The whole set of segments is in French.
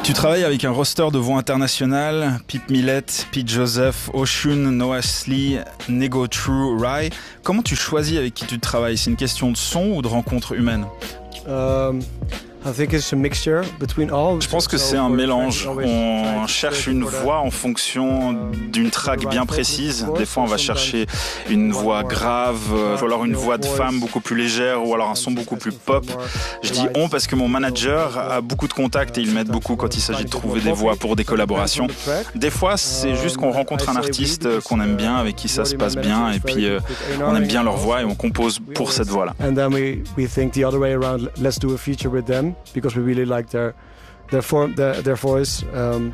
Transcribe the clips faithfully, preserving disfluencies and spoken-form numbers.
Tu travailles avec un roster de voix internationales, Pip Millett, Pete Joseph, Oshun, Noah Slee, Nego True, Rai. Comment tu choisis avec qui tu travailles? C'est une question de son ou de rencontre humaine? Um... I think it's a mixture between all. Je pense que c'est un mélange. On cherche une voix en fonction d'une track bien précise. Des fois, on va chercher une voix grave, ou alors une voix de femme beaucoup plus légère, ou alors un son beaucoup plus pop. Je dis on parce que mon manager a beaucoup de contacts et il m'aide beaucoup quand il s'agit de trouver des voix pour des collaborations. Des fois, c'est juste qu'on rencontre un artiste qu'on aime bien, avec qui ça se passe bien, et puis euh, on aime bien leur voix et on compose pour cette voix-là. And then we we think the other way around. Let's do a feature with them. Because we really like their their form their, their voice. Um,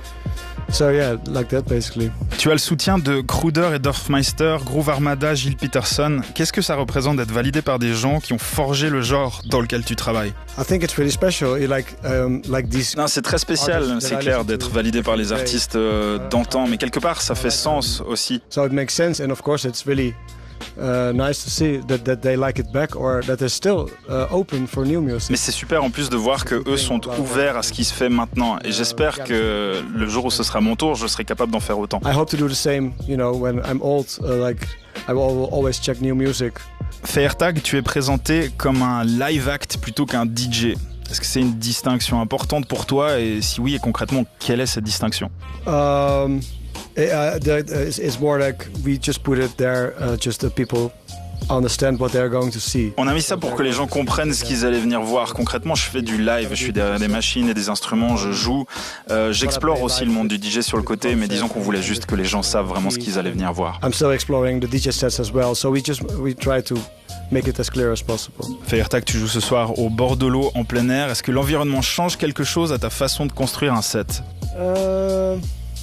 so yeah, like that basically. Tu as le soutien de Kruder et Dorfmeister, Groove Armada, Gilles Peterson. Qu'est-ce que ça représente d'être validé par des gens qui ont forgé le genre dans lequel tu travailles? I think it's really special. Like um, like these. Non, c'est très spécial, c'est clair d'être validé par les artistes euh, d'antan, mais quelque part ça fait sens aussi. So it makes sense, and of course it's really Uh, nice to see that, that they like it back or that they're still uh, open for new music. Mais c'est super en plus de voir que eux sont ouverts à ce qui se fait maintenant, et j'espère que le jour où ce sera mon tour, je serai capable d'en faire autant. I hope to do the same, you know, when I'm old, uh, like I will always check new music. Feiertag, tu es présenté comme un live act plutôt qu'un D J. Est-ce que c'est une distinction importante pour toi, et si oui, et concrètement, quelle est cette distinction? Um, Uh, it's more like we just put it there, uh, just that people understand what they're going to see. On a mis ça pour que les gens comprennent ce qu'ils allaient venir voir. Concrètement, je fais du live, je suis derrière des machines et des instruments, je joue. Euh, j'explore aussi le monde du D J sur le côté, mais disons qu'on voulait juste que les gens savent vraiment ce qu'ils allaient venir voir. I'm still exploring the D J sets as well, so we just we try to make it as clear as possible. Feiertag, tu joues ce soir au bord de l'eau en plein air. Est-ce que l'environnement change quelque chose à ta façon de construire un set? Uh...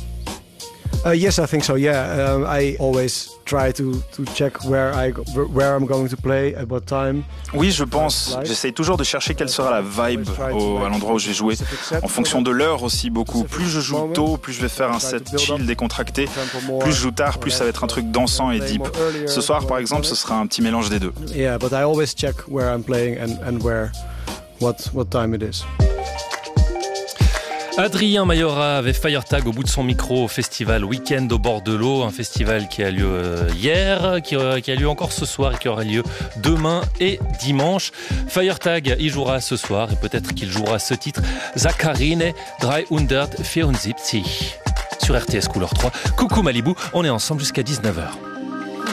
Uh, yes, I think so. Yeah, um, I always try to to check where I where I'm going to play at what time. Oui, je pense. J'essaie toujours de chercher quelle sera la vibe au, à l'endroit où je vais jouer, en fonction de l'heure aussi beaucoup. Plus je joue tôt, plus je vais faire un set chill, décontracté. Plus je joue tard, plus ça va être un truc dansant et deep. Ce soir, par exemple, ce sera un petit mélange des deux. Yeah, but I always check where I'm playing and and where what what time it is. Adrien Mayora avec Feiertag au bout de son micro au festival Week-end au bord de l'eau, un festival qui a lieu hier, qui, qui a lieu encore ce soir et qui aura lieu demain et dimanche. Feiertag, il jouera ce soir et peut-être qu'il jouera ce titre, Zacharine dreihundertvierundsiebzig sur R T S Couleur trois. Coucou Malibu, on est ensemble jusqu'à dix-neuf heures.